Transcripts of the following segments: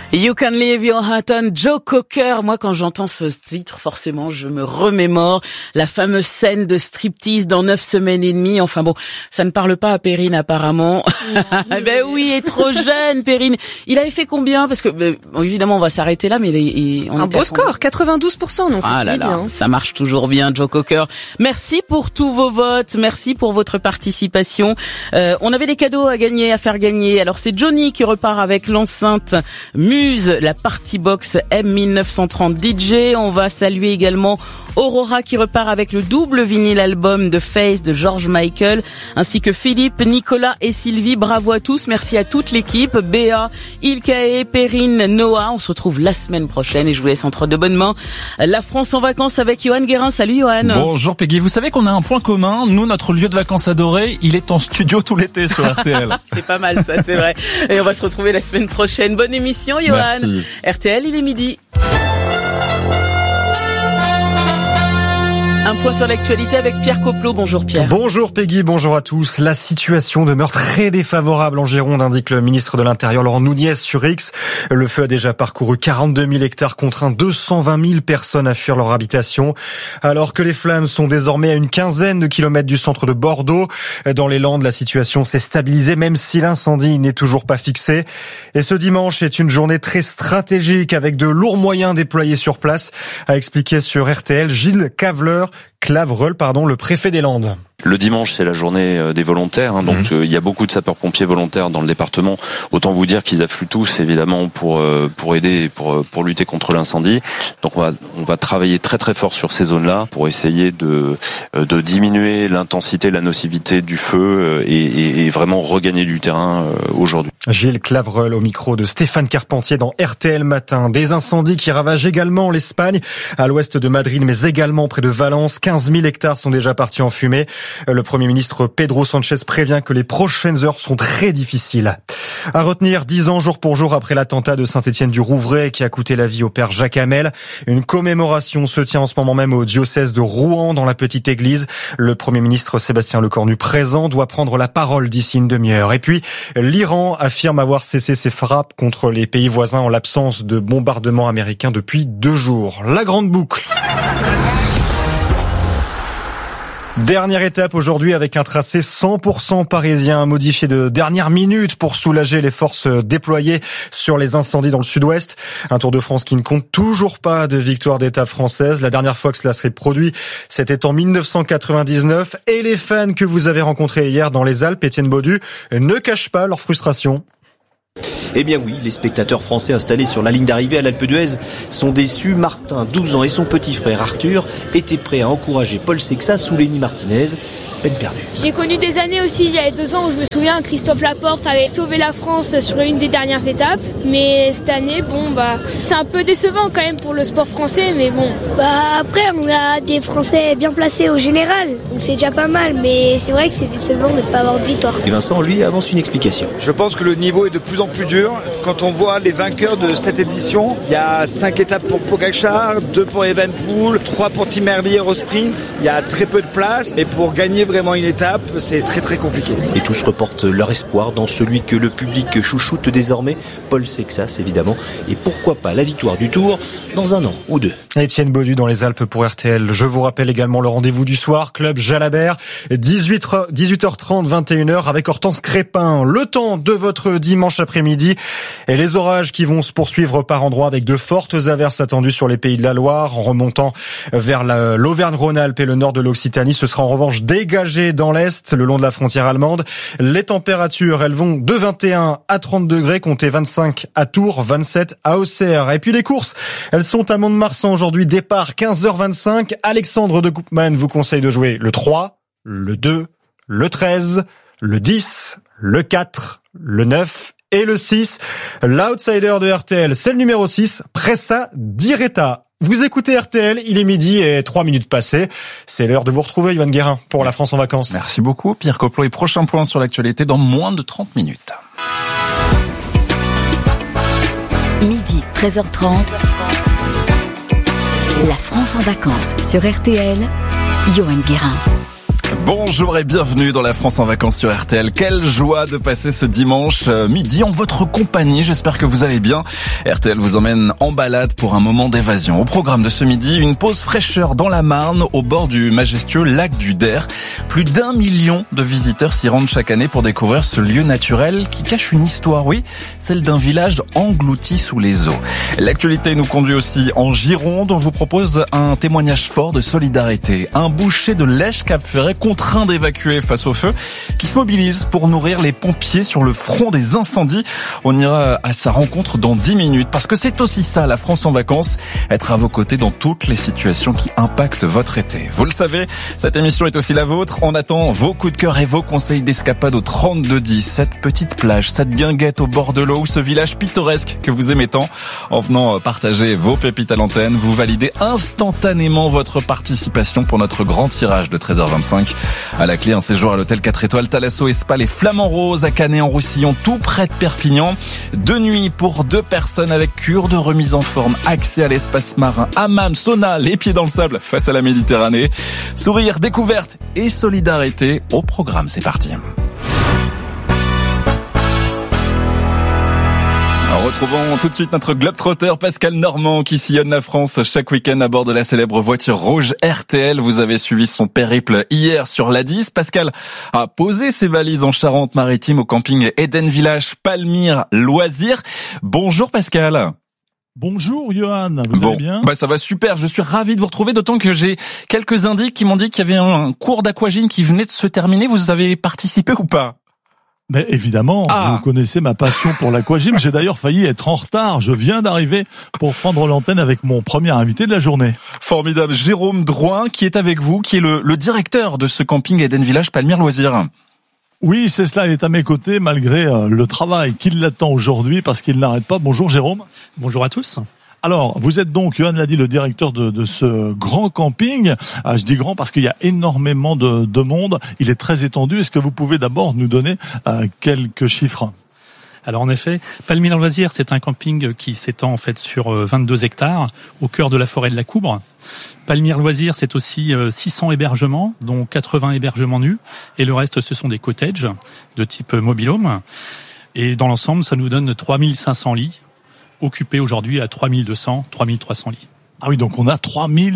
You Can Leave Your Hat On, Joe Cocker. Moi, quand j'entends ce titre, forcément, je me remémore la fameuse scène de striptease dans 9 semaines et demie. Enfin bon, ça ne parle pas à Perrine apparemment. Ben oui, il est trop jeune, Perrine. Il avait fait combien? Parce que bon, évidemment, on va s'arrêter là, mais on un beau score, 92%. Donc ah là là, bien. Ça marche toujours bien, Joe Cocker. Merci pour tous vos votes, merci pour votre participation. On avait des cadeaux à gagner, à faire gagner. Alors c'est Johnny qui repart avec l'enceinte Muse, la Party Box M1930 DJ. On va saluer également Aurora qui repart avec le double vinyle album de Face de George Michael, ainsi que Philippe, Nicolas et Sylvie. Bravo à tous, merci à toute l'équipe, Béa, Ilkae, Perrine, Noah. On se retrouve la semaine prochaine et je vous laisse entre de bonnes mains La France en vacances avec Johan Guérin. Salut Johan. Bonjour Peggy, vous savez qu'on a un point commun, nous notre lieu de vacances adoré, il est en studio tout l'été sur RTL. C'est pas mal ça, c'est vrai. Et on va se retrouver la semaine prochaine. Bonne émission Johan. Merci. RTL, il est midi. Un point sur l'actualité avec Pierre Coplot. Bonjour Pierre. Bonjour Peggy, bonjour à tous. La situation demeure très défavorable en Gironde, indique le ministre de l'Intérieur Laurent Nunez sur X. Le feu a déjà parcouru 42 000 hectares, contraint 220 000 personnes à fuir leur habitation. Alors que les flammes sont désormais à une quinzaine de kilomètres du centre de Bordeaux. Dans les Landes, la situation s'est stabilisée, même si l'incendie n'est toujours pas fixé. Et ce dimanche est une journée très stratégique avec de lourds moyens déployés sur place, a expliqué sur RTL Gilles Clavreul, le préfet des Landes. Le dimanche, c'est la journée des volontaires, donc il y a beaucoup de sapeurs-pompiers volontaires dans le département. Autant vous dire qu'ils affluent tous, évidemment, pour aider, pour lutter contre l'incendie. Donc on va travailler très très fort sur ces zones-là pour essayer de diminuer l'intensité, la nocivité du feu et vraiment regagner du terrain aujourd'hui. Gilles Clavreul au micro de Stéphane Carpentier dans RTL Matin. Des incendies qui ravagent également l'Espagne, à l'ouest de Madrid, mais également près de Valence. 15 000 hectares sont déjà partis en fumée. Le Premier ministre Pedro Sánchez prévient que les prochaines heures seront très difficiles. À retenir 10 ans jour pour jour après l'attentat de Saint-Étienne-du-Rouvray qui a coûté la vie au père Jacques Hamel. Une commémoration se tient en ce moment même au diocèse de Rouen dans la petite église. Le Premier ministre Sébastien Lecornu présent doit prendre la parole d'ici une demi-heure. Et puis, l'Iran affirme avoir cessé ses frappes contre les pays voisins en l'absence de bombardements américains depuis 2 jours. La grande boucle. Dernière étape aujourd'hui avec un tracé 100% parisien modifié de dernière minute pour soulager les forces déployées sur les incendies dans le sud-ouest. Un Tour de France qui ne compte toujours pas de victoire d'étape française. La dernière fois que cela serait produit, c'était en 1999. Et les fans que vous avez rencontrés hier dans les Alpes, Étienne Baudu, ne cachent pas leur frustration. Eh bien oui, les spectateurs français installés sur la ligne d'arrivée à l'Alpe d'Huez sont déçus. Martin, 12 ans, et son petit frère Arthur étaient prêts à encourager Paul Sexas sous Lenny Martinez. Peine perdue. J'ai connu des années aussi, il y a 2 ans, où je me souviens, Christophe Laporte avait sauvé la France sur une des dernières étapes. Mais cette année, c'est un peu décevant quand même pour le sport français, mais bon. Après, on a des Français bien placés au général, donc c'est déjà pas mal, mais c'est vrai que c'est décevant de ne pas avoir de victoire. Et Vincent, lui, avance une explication. Je pense que le niveau est de plus en plus dur. Quand on voit les vainqueurs de cette édition, il y a 5 étapes pour Pogačar, 2 pour Evenepoel, 3 pour Tim Merlier au sprint. Il y a très peu de place et pour gagner vraiment une étape, c'est très très compliqué. Et tous reportent leur espoir dans celui que le public chouchoute désormais, Paul Sexas évidemment. Et pourquoi pas la victoire du Tour dans 1 an ou 2. Étienne Baudu dans les Alpes pour RTL. Je vous rappelle également le rendez-vous du soir, Club Jalabert, 18h30, 21h avec Hortense Crépin. Le temps de votre dimanche après-midi et les orages qui vont se poursuivre par endroits avec de fortes averses attendues sur les pays de la Loire en remontant vers l'Auvergne-Rhône-Alpes et le nord de l'Occitanie. Ce sera en revanche dégagé dans l'est, le long de la frontière allemande. Les températures, elles vont de 21 à 30 degrés, comptez 25 à Tours, 27 à Auxerre. Et puis les courses, elles sont à Mont-de-Marsan aujourd'hui. Départ 15h25. Alexandre de Koopman vous conseille de jouer le 3, le 2, le 13, le 10, le 4, le 9 et le 6. L'outsider de RTL, c'est le numéro 6, Pressa Diretta. Vous écoutez RTL, il est midi et 3 minutes passées. C'est l'heure de vous retrouver, Johan Guérin, pour la France en vacances. Merci beaucoup, Pierre Coplot. Et prochain point sur l'actualité dans moins de 30 minutes. Midi, 13h30. La France en vacances sur RTL. Johan Guérin. Bonjour et bienvenue dans la France en vacances sur RTL. Quelle joie de passer ce dimanche midi en votre compagnie. J'espère que vous allez bien. RTL vous emmène en balade pour un moment d'évasion. Au programme de ce midi, une pause fraîcheur dans la Marne au bord du majestueux lac du Der. Plus d'1 million de visiteurs s'y rendent chaque année pour découvrir ce lieu naturel qui cache une histoire, oui, celle d'un village englouti sous les eaux. L'actualité nous conduit aussi en Gironde. On vous propose un témoignage fort de solidarité. Un boucher de Lèche-Cap-Ferret contraint d'évacuer face au feu, qui se mobilise pour nourrir les pompiers sur le front des incendies. On ira à sa rencontre dans 10 minutes, parce que c'est aussi ça, la France en vacances, être à vos côtés dans toutes les situations qui impactent votre été. Vous le savez, cette émission est aussi la vôtre. On attend vos coups de cœur et vos conseils d'escapade au 3210. Cette petite plage, cette guinguette au bord de l'eau, ou ce village pittoresque que vous aimez tant. En venant partager vos pépites à l'antenne, vous validez instantanément votre participation pour notre grand tirage de 13h25. À la clé, un séjour à l'hôtel 4 étoiles Thalasso et Spa Les Flamands Roses à Canet-en-Roussillon, tout près de Perpignan. 2 nuits pour 2 personnes avec cure de remise en forme, accès à l'espace marin, hammam, sauna, les pieds dans le sable face à la Méditerranée. Sourire, découverte et solidarité au programme. C'est parti. Retrouvons tout de suite notre globetrotter Pascal Normand qui sillonne la France chaque week-end à bord de la célèbre voiture rouge RTL. Vous avez suivi son périple hier sur l'A10. Pascal a posé ses valises en Charente-Maritime au camping Eden Village Palmyre Loisirs. Bonjour Pascal. Bonjour Johan, vous allez bien ? Ça va super, je suis ravi de vous retrouver, d'autant que j'ai quelques indices qui m'ont dit qu'il y avait un cours d'aquagym qui venait de se terminer. Vous avez participé ou pas ? Mais évidemment, vous connaissez ma passion pour l'aquagym. J'ai d'ailleurs failli être en retard. Je viens d'arriver pour prendre l'antenne avec mon premier invité de la journée. Formidable, Jérôme Drouin qui est avec vous, qui est le directeur de ce camping Eden Village Palmyre Loisirs. Oui, c'est cela, il est à mes côtés malgré le travail qui l'attend aujourd'hui parce qu'il n'arrête pas. Bonjour Jérôme. Bonjour à tous. Alors, vous êtes donc, Johan l'a dit, le directeur de ce grand camping. Je dis grand parce qu'il y a énormément de monde. Il est très étendu. Est-ce que vous pouvez d'abord nous donner quelques chiffres ? Alors en effet, Palmyre Loisirs, c'est un camping qui s'étend en fait sur 22 hectares au cœur de la forêt de la Coubre. Palmyre Loisirs, c'est aussi 600 hébergements, dont 80 hébergements nus, et le reste ce sont des cottages de type mobil-home. Et dans l'ensemble, ça nous donne 3500 lits, occupés aujourd'hui à 3200, 3300 lits. Ah oui, donc on a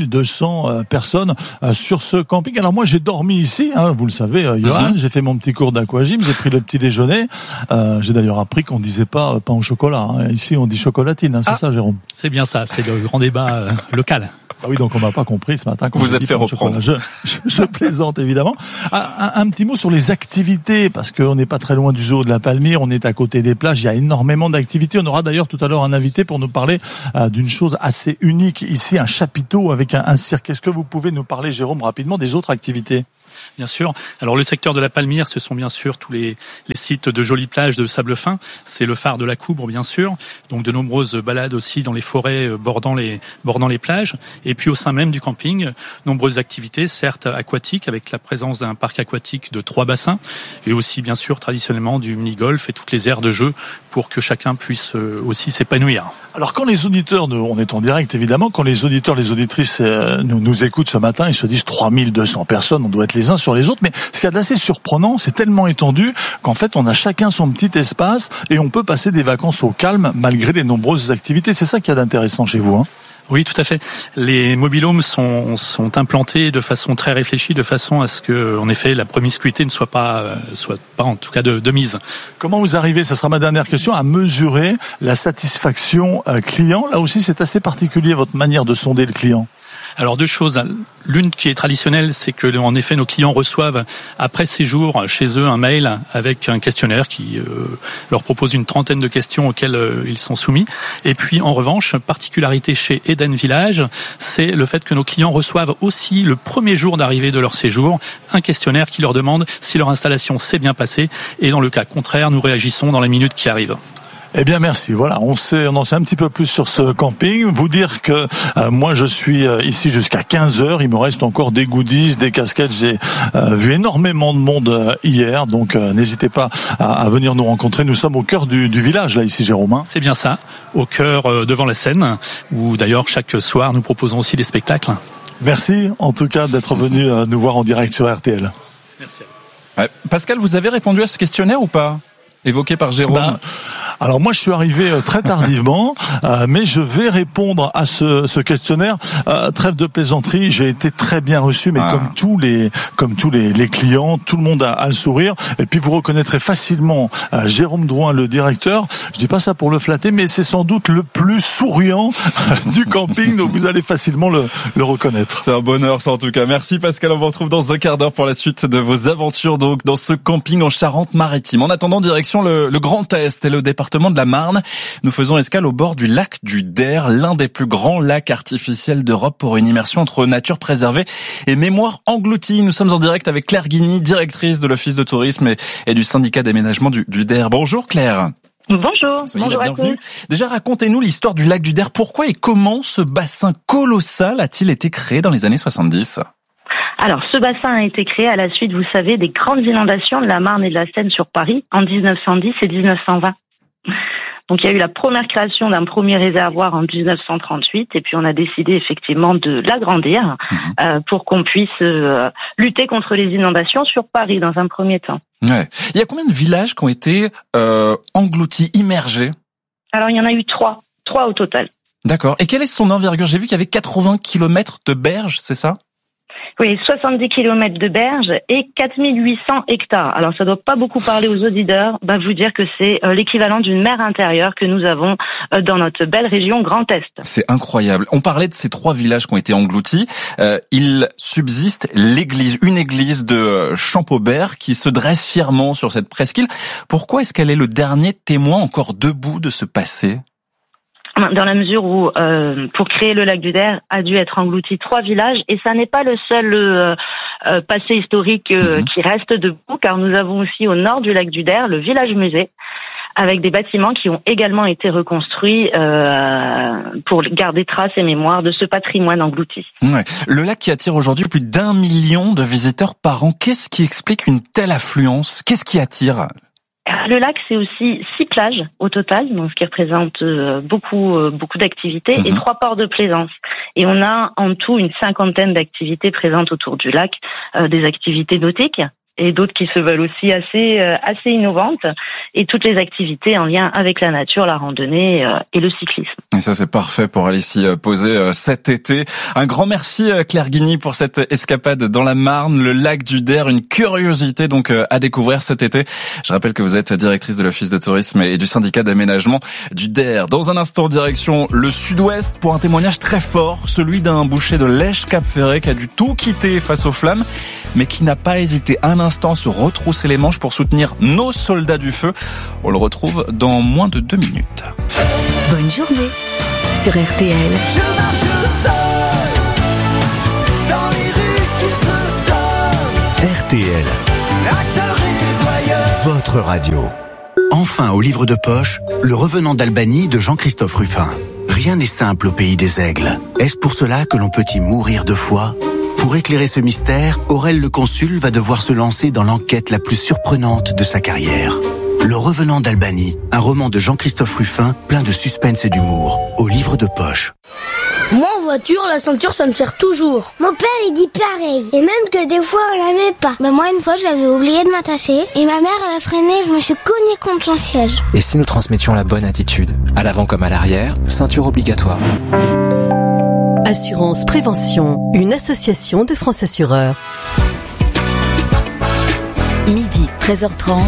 3200 personnes sur ce camping. Alors moi, j'ai dormi ici, vous le savez, Johan. J'ai fait mon petit cours d'aquagym, j'ai pris le petit déjeuner. J'ai d'ailleurs appris qu'on disait pas pain au chocolat. Ici, on dit chocolatine, c'est ça, Jérôme ? C'est bien ça, c'est le grand débat local. Ah oui, donc on m'a pas compris ce matin. Vous êtes fait reprendre. Je plaisante évidemment. Un petit mot sur les activités, parce qu'on n'est pas très loin du zoo de la Palmyre, on est à côté des plages, il y a énormément d'activités. On aura d'ailleurs tout à l'heure un invité pour nous parler d'une chose assez unique ici, un chapiteau avec un cirque. Est-ce que vous pouvez nous parler, Jérôme, rapidement des autres activités ? Bien sûr. Alors le secteur de la Palmyre, ce sont bien sûr tous les sites de jolies plages de sable fin. C'est le phare de la Coubre, bien sûr. Donc de nombreuses balades aussi dans les forêts bordant les plages. Et puis au sein même du camping, nombreuses activités, certes aquatiques, avec la présence d'un parc aquatique de 3 bassins, et aussi bien sûr traditionnellement du mini-golf et toutes les aires de jeu pour que chacun puisse aussi s'épanouir. Alors quand les auditeurs, on est en direct évidemment, quand les auditeurs, les auditrices nous écoutent ce matin, ils se disent 3200 personnes, on doit être les uns sur les autres, mais ce qu'il y a d'assez surprenant, c'est tellement étendu qu'en fait on a chacun son petit espace et on peut passer des vacances au calme malgré les nombreuses activités. C'est ça qu'il y a d'intéressant chez vous, Oui, tout à fait. Les mobil-homes sont implantés de façon très réfléchie, de façon à ce que, en effet, la promiscuité ne soit pas en tout cas de mise. Comment vous arrivez, ça sera ma dernière question, à mesurer la satisfaction client ? Là aussi, c'est assez particulier votre manière de sonder le client. Alors 2 choses. L'une qui est traditionnelle, c'est que en effet nos clients reçoivent après séjour chez eux un mail avec un questionnaire qui leur propose une trentaine de questions auxquelles ils sont soumis. Et puis en revanche, particularité chez Eden Village, c'est le fait que nos clients reçoivent aussi le premier jour d'arrivée de leur séjour un questionnaire qui leur demande si leur installation s'est bien passée, et dans le cas contraire, nous réagissons dans les minutes qui arrivent. Eh bien merci, voilà, on en sait un petit peu plus sur ce camping. Vous dire que moi je suis ici jusqu'à 15h, il me reste encore des goodies, des casquettes, j'ai vu énormément de monde hier, donc n'hésitez pas à venir nous rencontrer. Nous sommes au cœur du village là ici, Jérôme. C'est bien ça, au cœur devant la Seine, où d'ailleurs chaque soir nous proposons aussi des spectacles. Merci en tout cas d'être venu nous voir en direct sur RTL. Merci. Pascal, vous avez répondu à ce questionnaire ou pas ? Évoqué par Jérôme. Alors moi je suis arrivé très tardivement, mais je vais répondre à ce questionnaire. Trêve de plaisanterie, j'ai été très bien reçu, mais comme tous les clients, tout le monde a le sourire. Et puis vous reconnaîtrez facilement Jérôme Drouin, le directeur. Je dis pas ça pour le flatter, mais c'est sans doute le plus souriant du camping, donc vous allez facilement le reconnaître. C'est un bonheur ça en tout cas. Merci Pascal, on vous retrouve dans un quart d'heure pour la suite de vos aventures donc dans ce camping en Charente-Maritime. En attendant, direction le Grand Est et le département de la Marne. Nous faisons escale au bord du lac du Der, l'un des plus grands lacs artificiels d'Europe, pour une immersion entre nature préservée et mémoire engloutie. Nous sommes en direct avec Claire Guigny, directrice de l'Office de tourisme et du syndicat d'aménagement du Der. Bonjour Claire. Bonjour. Soyez la bienvenue. Déjà, racontez-nous l'histoire du lac du Der. Pourquoi et comment ce bassin colossal a-t-il été créé dans les années 70 ? Alors, ce bassin a été créé à la suite, vous savez, des grandes inondations de la Marne et de la Seine sur Paris en 1910 et 1920. Donc, il y a eu la première création d'un premier réservoir en 1938 et puis on a décidé effectivement de l'agrandir pour qu'on puisse lutter contre les inondations sur Paris dans un premier temps. Ouais. Il y a combien de villages qui ont été engloutis, immergés ? Alors, il y en a eu trois au total. D'accord. Et quelle est son envergure ? J'ai vu qu'il y avait 80 km de berges, c'est ça ? Oui, 70 km de berges et 4800 hectares. Alors, ça doit pas beaucoup parler aux auditeurs, vous dire que c'est l'équivalent d'une mer intérieure que nous avons dans notre belle région Grand Est. C'est incroyable. On parlait de ces 3 villages qui ont été engloutis. Il subsiste une église de Champaubert qui se dresse fièrement sur cette presqu'île. Pourquoi est-ce qu'elle est le dernier témoin encore debout de ce passé ? Dans la mesure où, pour créer le lac du Der, a dû être englouti 3 villages, et ça n'est pas le seul passé historique qui reste debout, car nous avons aussi au nord du lac du Der le village musée, avec des bâtiments qui ont également été reconstruits pour garder trace et mémoire de ce patrimoine englouti. Ouais. Le lac qui attire aujourd'hui plus d'1 million de visiteurs par an, qu'est-ce qui explique une telle affluence ? Qu'est-ce qui attire ? Le lac, c'est aussi 6 plages au total, donc ce qui représente beaucoup d'activités, et 3 ports de plaisance. Et on a en tout une 50aine d'activités présentes autour du lac, des activités nautiques et d'autres qui se veulent aussi assez innovantes, et toutes les activités en lien avec la nature, la randonnée et le cyclisme. Et ça, c'est parfait pour aller s'y poser cet été. Un grand merci Claire Guigny pour cette escapade dans la Marne, le lac du Der, une curiosité donc à découvrir cet été. Je rappelle que vous êtes directrice de l'Office de tourisme et du syndicat d'aménagement du Der. Dans un instant, direction le sud-ouest pour un témoignage très fort, celui d'un boucher de Lèche-Cap-Ferret qui a dû tout quitter face aux flammes, mais qui n'a pas hésité un instant à se retrousser les manches pour soutenir nos soldats du feu. On le retrouve dans moins de 2 minutes. Bonne journée sur RTL. Je marche seul dans les rues qui se donnent. RTL. Acteur et voyeur. Votre radio. Enfin au livre de poche, Le Revenant d'Albanie de Jean-Christophe Ruffin. Rien n'est simple au pays des aigles. Est-ce pour cela que l'on peut y mourir de foi ? Pour éclairer ce mystère, Aurel le Consul va devoir se lancer dans l'enquête la plus surprenante de sa carrière. Le Revenant d'Albanie, un roman de Jean-Christophe Ruffin, plein de suspense et d'humour, au livre de poche. Moi en voiture, la ceinture ça me sert toujours. Mon père il dit pareil. Et même que des fois on la met pas. Moi une fois j'avais oublié de m'attacher et ma mère elle a freiné, je me suis cognée contre son siège. Et si nous transmettions la bonne attitude, à l'avant comme à l'arrière, ceinture obligatoire. Assurance Prévention, une association de France Assureurs. Midi, 13h30.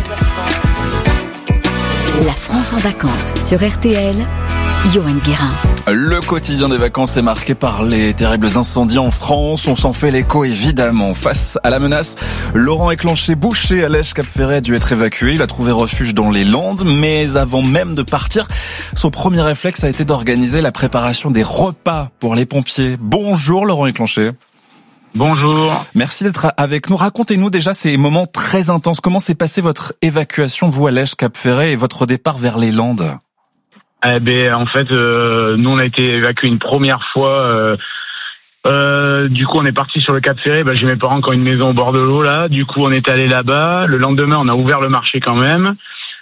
La France en vacances sur RTL. Johan Guérin. Le quotidien des vacances est marqué par les terribles incendies en France. On s'en fait l'écho évidemment. Face à la menace, Laurent Éclenché, boucher à Lèche-Cap-Ferret, a dû être évacué. Il a trouvé refuge dans les Landes. Mais avant même de partir, son premier réflexe a été d'organiser la préparation des repas pour les pompiers. Bonjour Laurent Éclenché. Bonjour. Merci d'être avec nous. Racontez-nous déjà ces moments très intenses. Comment s'est passée votre évacuation, vous, à Lèche-Cap-Ferret, et votre départ vers les Landes ? En fait, nous on a été évacués une première fois. Du coup, on est parti sur le Cap Ferret. J'ai mes parents qui ont une maison au bord de l'eau là. Du coup, on est allé là-bas. Le lendemain, on a ouvert le marché quand même.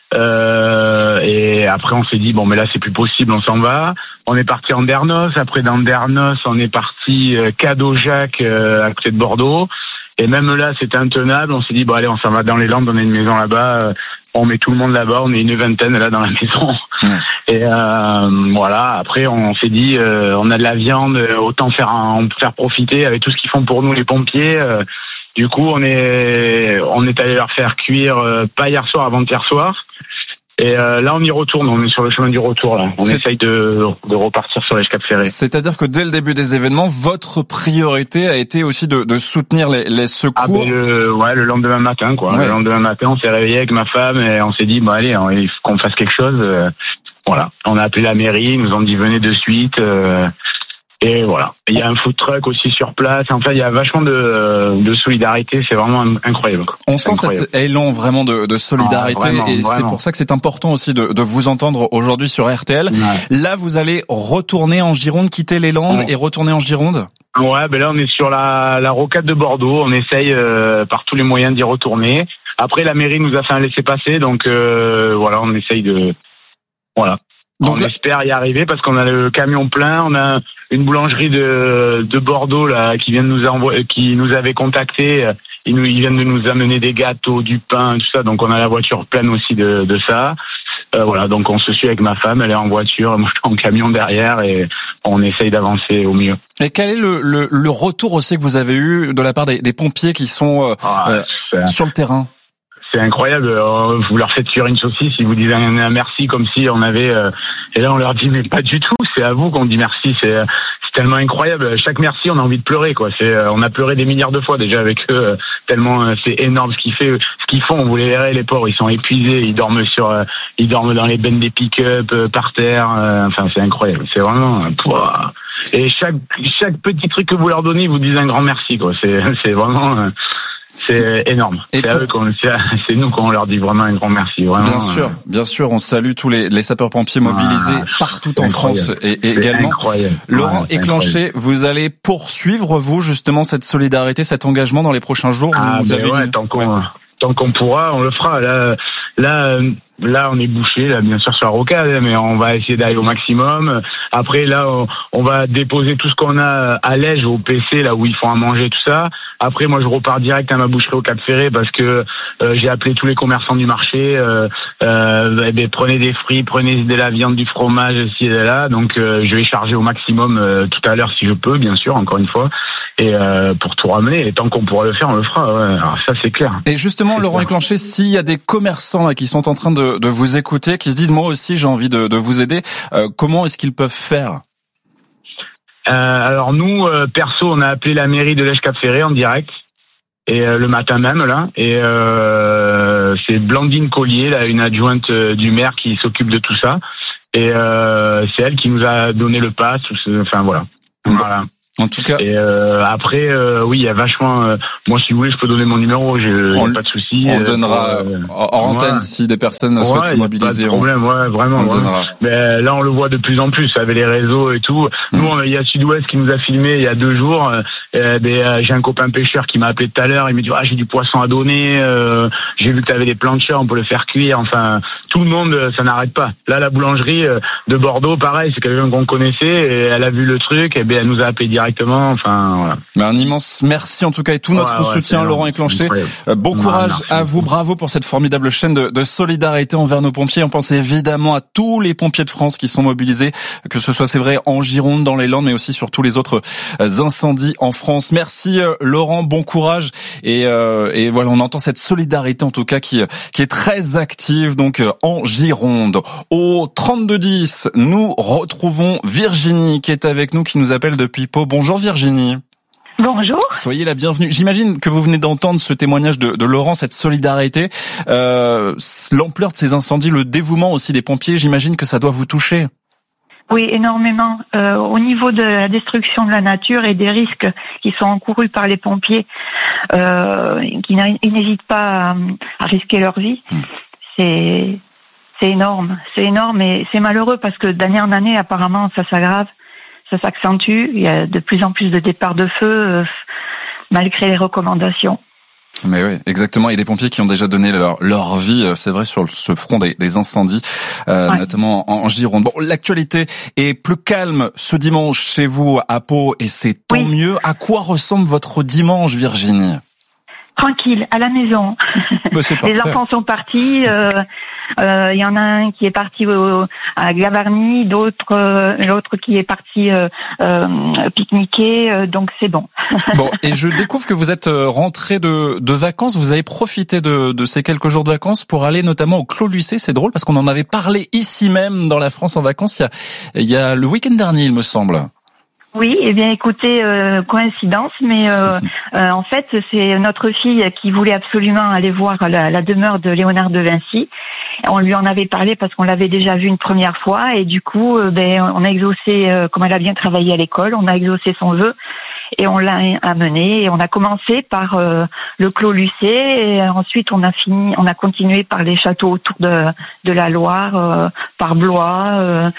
Et après, on s'est dit mais là c'est plus possible, on s'en va. On est parti en Dernos. Après, dans Dernos, on est parti Cadeau-Jacques à côté de Bordeaux. Et même là, c'était intenable. On s'est dit, bon allez, on s'en va dans les Landes, on a une maison là-bas. On met tout le monde là-bas, on est une vingtaine là dans la maison. Ouais. Et voilà. Après, on s'est dit, on a de la viande, autant faire profiter avec tout ce qu'ils font pour nous les pompiers. Du coup, on est allé leur faire cuire pas hier soir, avant-hier soir. Et là, on y retourne. On est sur le chemin du retour. Là, on essaye de repartir sur les Cap Ferré. C'est-à-dire que dès le début des événements, votre priorité a été aussi de soutenir les secours. Ah ben le lendemain matin, quoi. Ouais. Le lendemain matin, on s'est réveillé avec ma femme et on s'est dit, bon allez, il faut qu'on fasse quelque chose. Voilà. On a appelé la mairie, ils nous ont dit venez de suite. Et voilà. Il y a un food truck aussi sur place. Enfin, il y a vachement de solidarité. C'est vraiment incroyable, quoi. On sent cet élan vraiment de solidarité. Vraiment, et c'est pour ça que c'est important aussi de vous entendre aujourd'hui sur RTL. Ouais. Là, vous allez retourner en Gironde, quitter les Landes et retourner en Gironde? Ouais, ben là, on est sur la rocade de Bordeaux. On essaye par tous les moyens d'y retourner. Après, la mairie nous a fait un laissez-passer. Donc, voilà, on essaye de... Voilà. Donc, on espère y arriver parce qu'on a le camion plein. On a une boulangerie de Bordeaux là qui vient de nous envoyer, qui nous avait contacté. Ils viennent de nous amener des gâteaux, du pain, tout ça. Donc on a la voiture pleine aussi de ça. Voilà, donc on se suit avec ma femme. Elle est en voiture, moi je suis en camion derrière et on essaye d'avancer au mieux. Et quel est le retour aussi que vous avez eu de la part des pompiers qui sont sur le terrain? C'est incroyable. Vous leur faites cuire une saucisse, ils vous disent un merci comme si on avait... Et là, on leur dit, mais pas du tout, c'est à vous qu'on dit merci. C'est tellement incroyable. Chaque merci, on a envie de pleurer, quoi. On a pleuré des milliards de fois déjà avec eux, tellement c'est énorme ce qu'ils font. Vous les verrez, les pauvres, ils sont épuisés, ils dorment dans les bennes des pick-up, par terre. Enfin, c'est incroyable. C'est vraiment... Et chaque petit truc que vous leur donnez, ils vous disent un grand merci, quoi. C'est vraiment... C'est énorme. C'est nous qu'on leur dit vraiment un grand merci. Vraiment, bien sûr, on salue tous les sapeurs-pompiers mobilisés partout en France et également. Incroyable. Laurent Éclanchet, vous allez poursuivre vous justement cette solidarité, cet engagement dans les prochains jours. Vous avez tant qu'on pourra, on le fera. Là, on est bouché, là, bien sûr, sur la rocade, mais on va essayer d'aller au maximum. Après, là, on va déposer tout ce qu'on a à Lège, au PC, là où ils font à manger, tout ça. Après, moi, je repars direct à ma boucherie au Cap Ferré parce que j'ai appelé tous les commerçants du marché. Prenez des fruits, prenez de la viande, du fromage, ici et là. Donc, je vais charger au maximum tout à l'heure si je peux, bien sûr, encore une fois. Et pour tout ramener, et tant qu'on pourra le faire, on le fera. Ouais. Alors ça, c'est clair. Et justement, Laurent Éclanchet, s'il y a des commerçants là qui sont en train de vous écouter, qui se disent moi aussi j'ai envie de vous aider, comment est-ce qu'ils peuvent faire? Alors nous, perso, on a appelé la mairie de Lège Cap Ferré en direct. Et le matin même là, et c'est Blandine Collier, là, une adjointe du maire qui s'occupe de tout ça. Et c'est elle qui nous a donné le pass. Enfin voilà. Voilà. En tout cas. Et après, oui, il y a vachement. Moi, si vous voulez, je peux donner mon numéro. Pas de souci. On donnera hors antenne si des personnes souhaitent se mobiliser. Pas de problème, vraiment. Mais là, on le voit de plus en plus avec les réseaux et tout. Nous, il y a Sud-Ouest qui nous a filmé il y a 2 jours. J'ai un copain pêcheur qui m'a appelé tout à l'heure. Il me dit j'ai du poisson à donner. J'ai vu que tu avais des planchas, on peut le faire cuire. Enfin, tout le monde, ça n'arrête pas. Là, la boulangerie de Bordeaux, pareil, c'est quelqu'un qu'on connaissait et elle a vu le truc. Et elle nous a appelé directement. Enfin, voilà. Mais un immense merci en tout cas et tout notre soutien, Laurent Éclanchet. Bon courage à vous, bravo pour cette formidable chaîne de solidarité envers nos pompiers. On pense évidemment à tous les pompiers de France qui sont mobilisés, que ce soit c'est vrai en Gironde, dans les Landes, mais aussi sur tous les autres incendies en France. Merci Laurent, bon courage et voilà, on entend cette solidarité en tout cas qui est très active donc en Gironde. Au 3210, nous retrouvons Virginie qui est avec nous, qui nous appelle depuis Pau. Bonjour Virginie. Bonjour. Soyez la bienvenue. J'imagine que vous venez d'entendre ce témoignage de Laurent, cette solidarité, l'ampleur de ces incendies, le dévouement aussi des pompiers, j'imagine que ça doit vous toucher. Oui, énormément. Au niveau de la destruction de la nature et des risques qui sont encourus par les pompiers, qui n'hésitent pas à risquer leur vie, c'est énorme. C'est énorme et c'est malheureux parce que d'année en année, apparemment, ça s'aggrave. Ça s'accentue, il y a de plus en plus de départs de feu, malgré les recommandations. Mais oui, exactement. Il y a des pompiers qui ont déjà donné leur vie, c'est vrai, sur ce front des incendies, notamment en Gironde. Bon, l'actualité est plus calme ce dimanche chez vous à Pau, et c'est tant mieux. À quoi ressemble votre dimanche, Virginie ? tranquille, à la maison. Bah, c'est Les parfait. enfants sont partis. Il y en a un qui est parti à Gavarnie, l'autre qui est parti pique-niquer. Donc c'est bon. Bon, et je découvre que vous êtes rentré de vacances. Vous avez profité de ces quelques jours de vacances pour aller notamment au Clos Lucé. C'est drôle parce qu'on en avait parlé ici même dans la France en vacances il y a le week-end dernier, il me semble. Oui, eh bien écoutez, coïncidence, mais en fait c'est notre fille qui voulait absolument aller voir la demeure de Léonard de Vinci. On lui en avait parlé parce qu'on l'avait déjà vu une première fois et du coup, on a exaucé, comme elle a bien travaillé à l'école, on a exaucé son vœu et on l'a amené. Et on a commencé par le Clos Lucé et ensuite on a continué par les châteaux autour de la Loire, par Blois,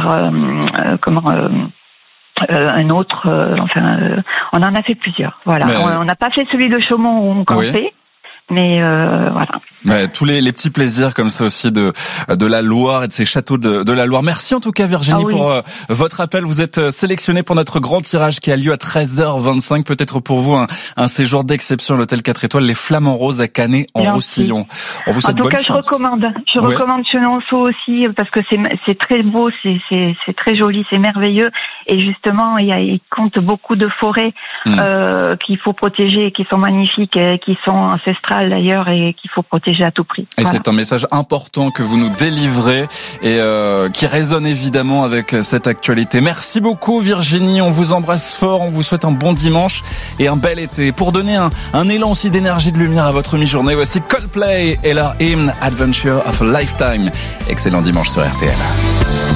un autre, on en a fait plusieurs. Voilà, on n'a pas fait celui de Chaumont où on campait, mais voilà. Ouais, tous les petits plaisirs comme ça aussi de la Loire et de ces châteaux de la Loire. Merci en tout cas Virginie pour votre appel. Vous êtes sélectionnée pour notre grand tirage qui a lieu à 13h25. Peut-être pour vous un séjour d'exception à l'hôtel 4 étoiles, les Flamands Roses à Canet en Roussillon. On vous souhaite bonne chance. En tout cas, je recommande Chenonceau aussi parce que c'est très beau, c'est très joli, c'est merveilleux et justement il compte beaucoup de forêts qu'il faut protéger, qui sont magnifiques, qui sont ancestrales d'ailleurs et qu'il faut protéger à tout prix. Et c'est un message important que vous nous délivrez et qui résonne évidemment avec cette actualité. Merci beaucoup Virginie, on vous embrasse fort, on vous souhaite un bon dimanche et un bel été. Pour donner un élan aussi d'énergie, de lumière à votre mi-journée, voici Coldplay et leur hymne Adventure of a Lifetime. Excellent dimanche sur RTL.